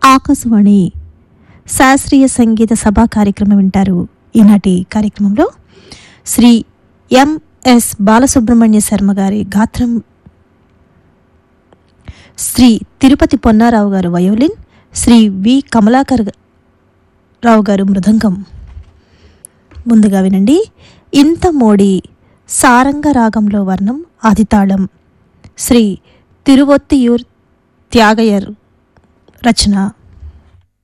ఆకాశవాణి శాస్త్రీయ సంగీత సభా కార్యక్రమం వింటారు. ఈనాటి కార్యక్రమంలో శ్రీ ఎంఎస్ బాలసుబ్రహ్మణ్య శర్మ గారి గాత్రం, శ్రీ తిరుపతి పొన్నారావు గారు వయోలిన్, శ్రీ వి కమలాకర్ రావు గారు మృదంగం. ముందుగా వినండి ఇంత మోడి సారంగ రాగంలో వర్ణం ఆదితాళం, శ్రీ తిరువొత్తియూర్ త్యాగయ్యర్ రచన.